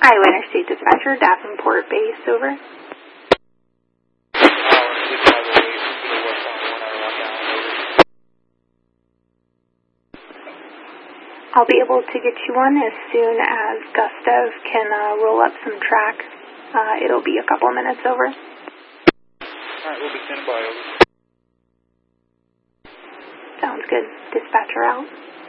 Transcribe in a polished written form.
Iowa Interstate Dispatcher, Davenport Base, over. I'll be able to get you one as soon as Gustav can roll up some track. It'll be a couple minutes, over. Alright, we'll be standing by, over. Sounds good. Dispatcher out.